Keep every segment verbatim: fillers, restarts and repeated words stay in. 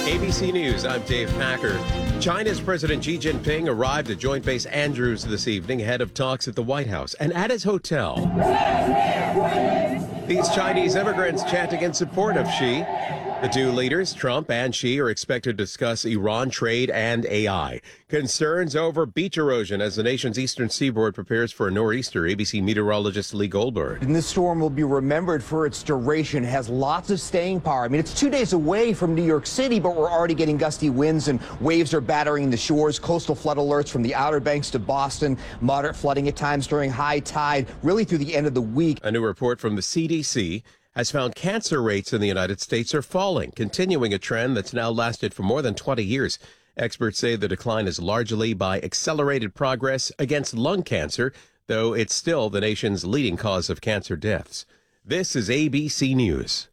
A B C News, I'm Dave Packer. China's President Xi Jinping arrived at Joint Base Andrews this evening ahead of talks at the White House and at his hotel. These Chinese immigrants chanting in support of Xi. The two leaders, Trump and Xi, are expected to discuss Iran trade and A I. Concerns over beach erosion as the nation's eastern seaboard prepares for a nor'easter. A B C meteorologist Lee Goldberg. And this storm will be remembered for its duration. It has lots of staying power. I mean, it's two days away from New York City, but we're already getting gusty winds and waves are battering the shores. Coastal flood alerts from the Outer Banks to Boston. Moderate flooding at times during high tide, really through the end of the week. A new report from the C D C has found cancer rates in the United States are falling, continuing a trend that's now lasted for more than twenty years. Experts say the decline is largely by accelerated progress against lung cancer, though it's still the nation's leading cause of cancer deaths. This is A B C News.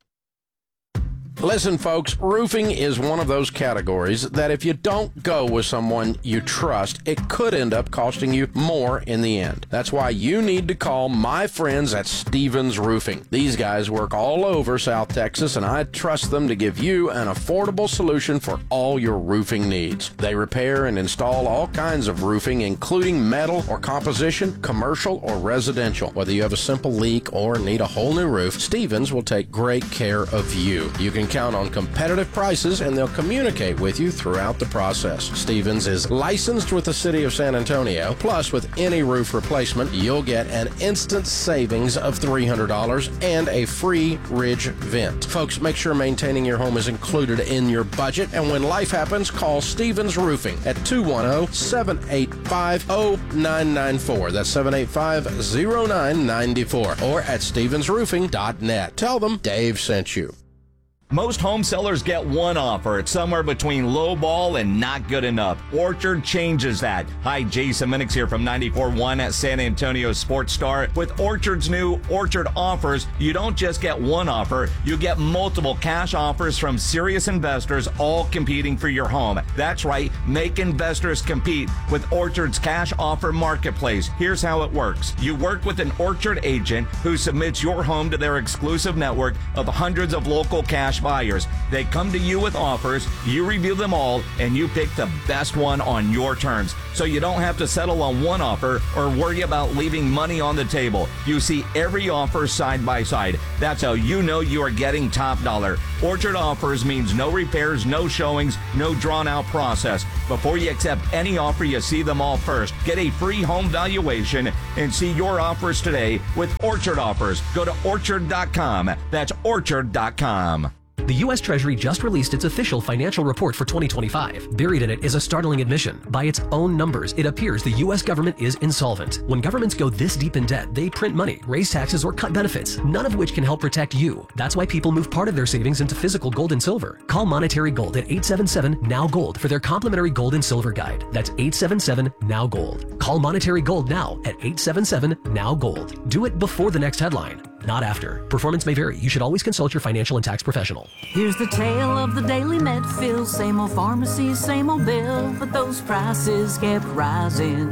Listen, folks, roofing is one of those categories that if you don't go with someone you trust, it could end up costing you more in the end. That's why you need to call my friends at Stevens Roofing. These guys work all over South Texas, and I trust them to give you an affordable solution for all your roofing needs. They repair and install all kinds of roofing, including metal or composition, commercial or residential. Whether you have a simple leak or need a whole new roof, Stevens will take great care of you. You can count on competitive prices, and they'll communicate with you throughout the process. Stevens is licensed with the City of San Antonio. Plus, with any roof replacement, you'll get an instant savings of three hundred dollars and a free ridge vent. Folks, make sure maintaining your home is included in your budget, and when life happens, call Stevens Roofing at two one zero, seven eight five, zero nine nine four. That's seven eight five, zero nine nine four, or at stevens roofing dot net. Tell them Dave sent you. Most home sellers get one offer. It's somewhere between low ball and not good enough. Orchard changes that. Hi, Jason Minix here from ninety-four point one at San Antonio Sports Star. With Orchard's new Orchard offers, you don't just get one offer, you get multiple cash offers from serious investors, all competing for your home. That's right, make investors compete with Orchard's cash offer marketplace. Here's how it works. You work with an Orchard agent who submits your home to their exclusive network of hundreds of local cash buyers. They come to you with offers, you review them all, and you pick the best one on your terms. So you don't have to settle on one offer or worry about leaving money on the table. You see every offer side by side. That's how you know you are getting top dollar. Orchard offers means no repairs, no showings, no drawn out process. Before you accept any offer, you see them all first. Get a free home valuation and see your offers today with Orchard offers. Go to orchard dot com. That's orchard dot com. The U S Treasury just released its official financial report for twenty twenty-five. Buried in it is a startling admission. By its own numbers, it appears the U S government is insolvent. When governments go this deep in debt, they print money, raise taxes, or cut benefits, none of which can help protect you. That's why people move part of their savings into physical gold and silver. Call Monetary Gold at eight seven seven, N O W Gold for their complimentary gold and silver guide. That's eight seven seven, N O W Gold. Call Monetary Gold now at eight seven seven, N O W Gold. Do it before the next headline, not after. Performance may vary. You should always consult your financial and tax professional. Here's the tale of the daily Medfield. Same old pharmacy, same old bill, but those prices kept rising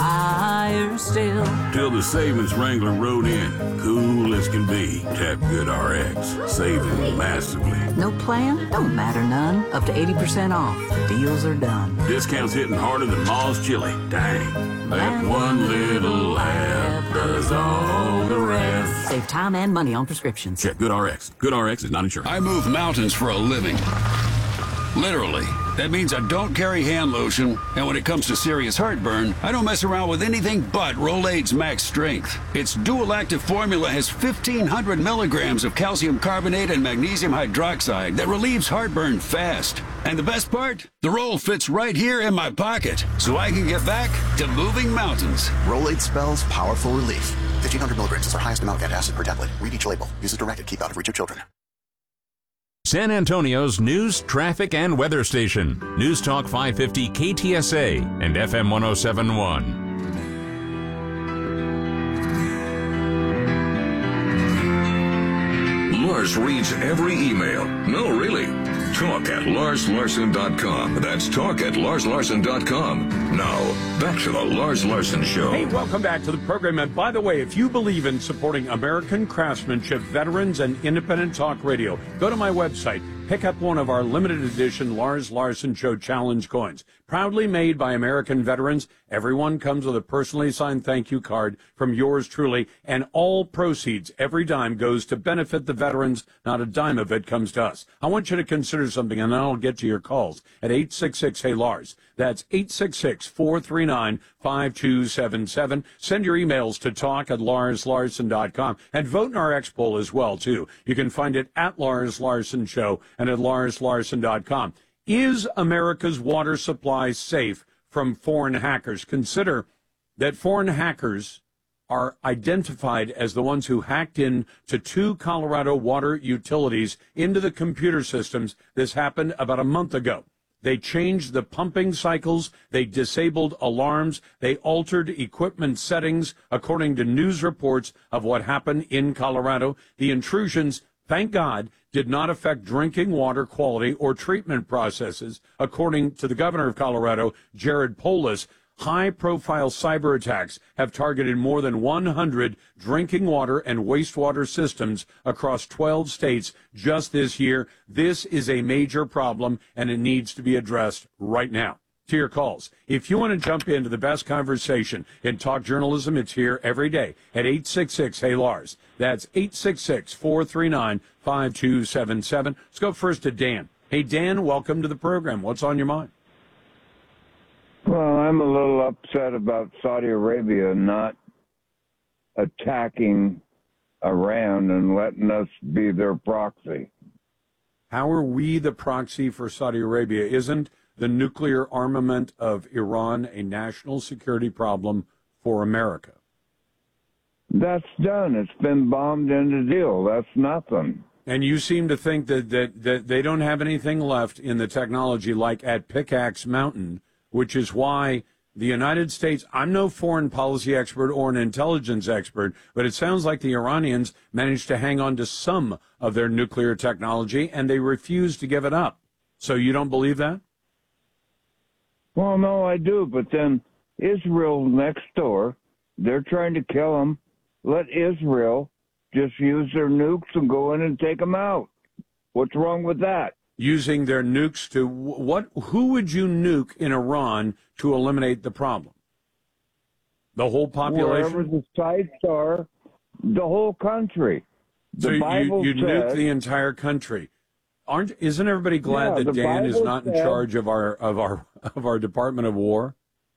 higher still. Till the savings Wrangler rode in. Cool as can be. Tap Good R X. Saving massively. No plan? Don't matter none. Up to eighty percent off. Deals are done. Discounts hitting harder than Ma's chili. Dang. That one little app does all the rest. Save time and money on prescriptions. Check Good R X. Good R X is not insured. I move mountains for a living. Literally. That means I don't carry hand lotion, and when it comes to serious heartburn, I don't mess around with anything but Rolaids Max Strength. Its dual-active formula has fifteen hundred milligrams of calcium carbonate and magnesium hydroxide that relieves heartburn fast. And the best part? The roll fits right here in my pocket, so I can get back to moving mountains. Rolaids spells powerful relief. fifteen hundred milligrams is our highest amount of antacid per tablet. Read each label. Use as directed. Keep out of reach of children. San Antonio's news, traffic, and weather station. News Talk five fifty K T S A and F M one oh seven point one. Lars reads every email. No, really. Talk at lars larson dot com. That's talk at lars larson dot com. Now, back to the Lars Larson Show. Hey, welcome back to the program. And by the way, if you believe in supporting American craftsmanship, veterans, and independent talk radio, go to my website, pick up one of our limited edition Lars Larson Show Challenge coins. Proudly made by American veterans, everyone comes with a personally signed thank you card from yours truly, and all proceeds, every dime, goes to benefit the veterans. Not a dime of it comes to us. I want you to consider something, and then I'll get to your calls at eight six six, hey Lars. That's eight six six, four three nine, five two seven seven. Send your emails to talk at lars larson dot com, and vote in our X poll as well, too. You can find it at Lars Larson Show and at lars larson dot com. Is America's water supply safe from foreign hackers? Consider that foreign hackers are identified as the ones who hacked in to two Colorado water utilities into the computer systems. This happened about a month ago. They changed the pumping cycles. They disabled alarms. They altered equipment settings according to news reports of what happened in Colorado. The intrusions, thank God, did not affect drinking water quality or treatment processes. According to the governor of Colorado, Jared Polis, high-profile cyber attacks have targeted more than one hundred drinking water and wastewater systems across twelve states just this year. This is a major problem, and it needs to be addressed right now. To your calls. If you want to jump into the best conversation in talk journalism, it's here every day at eight six six, hey Lars. That's eight six six, four three nine, five two seven seven. Let's go first to Dan. Hey, Dan, welcome to the program. What's on your mind? Well, I'm a little upset about Saudi Arabia not attacking Iran and letting us be their proxy. How are we the proxy for Saudi Arabia? Isn't the nuclear armament of Iran a national security problem for America? That's done. It's been bombed into deal. That's nothing. And you seem to think that, that, that they don't have anything left in the technology like at Pickaxe Mountain, which is why the United States, I'm no foreign policy expert or an intelligence expert, but it sounds like the Iranians managed to hang on to some of their nuclear technology, and they refuse to give it up. So you don't believe that? Well, no, I do, but then Israel next door, they're trying to kill them. Let Israel just use their nukes and go in and take them out. What's wrong with that? Using their nukes to what? Who would you nuke in Iran to eliminate the problem? The whole population? Wherever the sites are, the whole country. The so Bible you, you nuke says, the entire country. Aren't? Isn't everybody glad yeah, that Dan Bible is not in says, charge of our of our of our Department of War?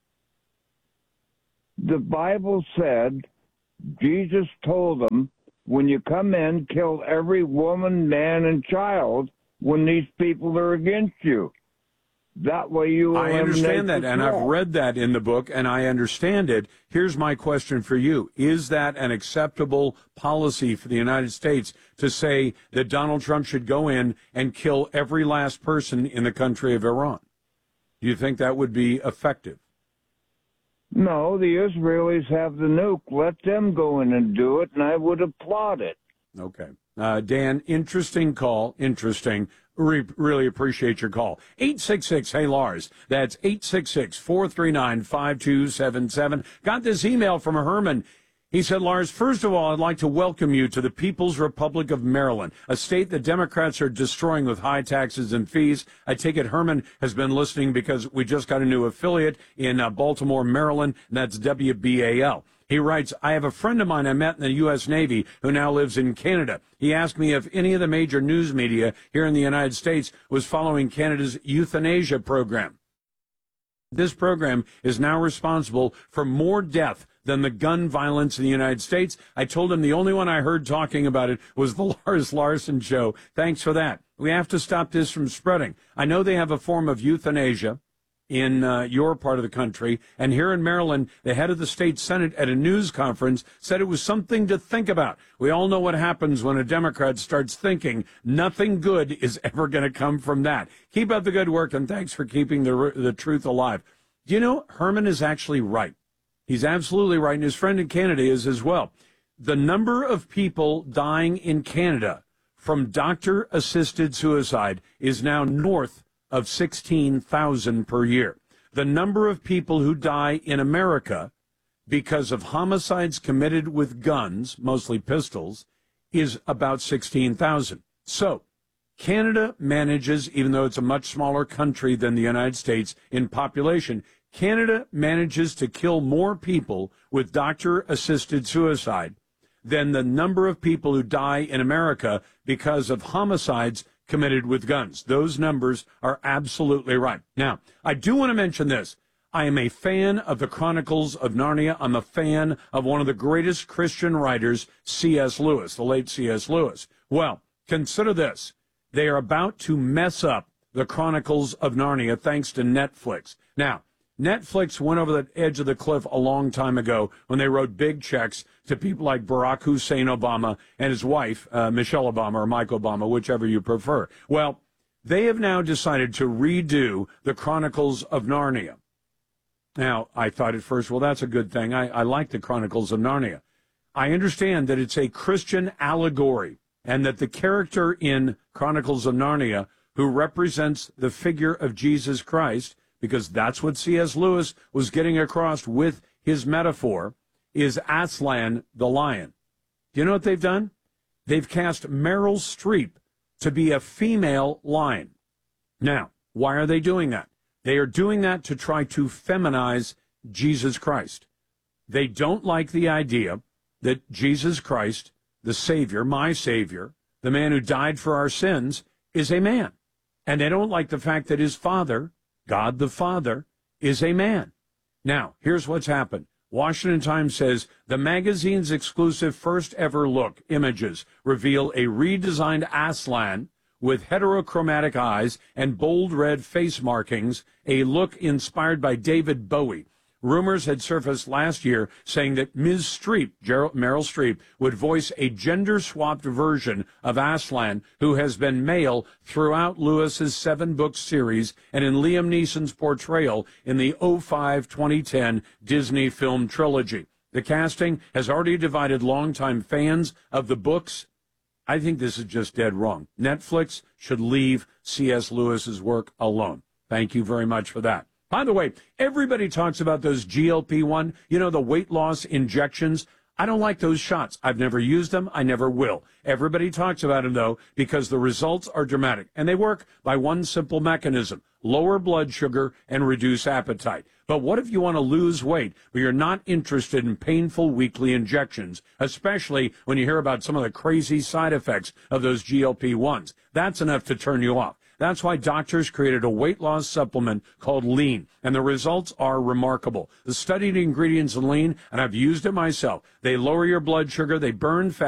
The Bible said, Jesus told them, when you come in, kill every woman, man, and child when these people are against you. That way you I understand that, the and I've read that in the book, and I understand it. Here's my question for you. Is that an acceptable policy for the United States to say that Donald Trump should go in and kill every last person in the country of Iran? Do you think that would be effective? No, the Israelis have the nuke. Let them go in and do it, and I would applaud it. Okay. Uh, Dan, interesting call. Interesting. Re- really appreciate your call. eight six six, hey Lars. That's eight six six, four three nine, five two seven seven. Got this email from Herman. He said, Lars, first of all, I'd like to welcome you to the People's Republic of Maryland, a state that Democrats are destroying with high taxes and fees. I take it Herman has been listening because we just got a new affiliate in uh, Baltimore, Maryland, and that's W B A L. He writes, I have a friend of mine I met in the U S Navy who now lives in Canada. He asked me if any of the major news media here in the United States was following Canada's euthanasia program. This program is now responsible for more death than the gun violence in the United States. I told him the only one I heard talking about it was the Lars Larson Show. Thanks for that. We have to stop this from spreading. I know they have a form of euthanasia in uh, your part of the country. And here in Maryland, the head of the state Senate at a news conference said it was something to think about. We all know what happens when a Democrat starts thinking nothing good is ever going to come from that. Keep up the good work, and thanks for keeping the the truth alive. Do you know, Herman is actually right. He's absolutely right, and his friend in Canada is as well. The number of people dying in Canada from doctor-assisted suicide is now north of sixteen thousand per year. The number of people who die in America because of homicides committed with guns, mostly pistols, is about sixteen thousand. So Canada manages, even though it's a much smaller country than the United States in population, Canada manages to kill more people with doctor-assisted suicide than the number of people who die in America because of homicides committed with guns. Those numbers are absolutely right. Now, I do want to mention this. I am a fan of the Chronicles of Narnia. I'm a fan of one of the greatest Christian writers, C S. Lewis, the late C S. Lewis. Well, consider this. They are about to mess up the Chronicles of Narnia thanks to Netflix. Now, Netflix went over the edge of the cliff a long time ago when they wrote big checks to people like Barack Hussein Obama and his wife, uh, Michelle Obama, or Mike Obama, whichever you prefer. Well, they have now decided to redo the Chronicles of Narnia. Now, I thought at first, well, that's a good thing. I, I like the Chronicles of Narnia. I understand that it's a Christian allegory and that the character in Chronicles of Narnia who represents the figure of Jesus Christ, because that's what C S. Lewis was getting across with his metaphor, is Aslan the lion. Do you know what they've done? They've cast Meryl Streep to be a female lion. Now, why are they doing that? They are doing that to try to feminize Jesus Christ. They don't like the idea that Jesus Christ, the Savior, my Savior, the man who died for our sins, is a man. And they don't like the fact that his father, God the Father, is a man. Now, here's what's happened. Washington Times says the magazine's exclusive first ever look images reveal a redesigned Aslan with heterochromatic eyes and bold red face markings, a look inspired by David Bowie. Rumors had surfaced last year saying that Miz Streep, Ger- Meryl Streep, would voice a gender-swapped version of Aslan, who has been male throughout Lewis's seven-book series and in Liam Neeson's portrayal in the oh five twenty ten Disney film trilogy. The casting has already divided longtime fans of the books. I think this is just dead wrong. Netflix should leave C S. Lewis's work alone. Thank you very much for that. By the way, everybody talks about those G L P one, you know, the weight loss injections. I don't like those shots. I've never used them. I never will. Everybody talks about them, though, because the results are dramatic. And they work by one simple mechanism: lower blood sugar and reduce appetite. But what if you want to lose weight, but you're not interested in painful weekly injections, especially when you hear about some of the crazy side effects of those G L P ones? That's enough to turn you off. That's why doctors created a weight loss supplement called Lean, and the results are remarkable. The studied ingredients in Lean, and I've used it myself, they lower your blood sugar, they burn fat.